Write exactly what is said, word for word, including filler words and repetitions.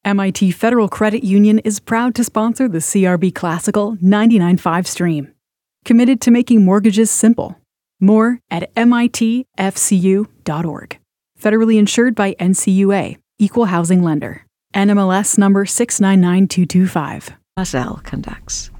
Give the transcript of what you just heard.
M I T Federal Credit Union is proud to sponsor the C R B Classical ninety-nine point five stream. Committed to making mortgages simple. More at M I T F C U dot org. Federally insured by N C U A, Equal Housing Lender. N M L S number six nine nine two two five. L conducts.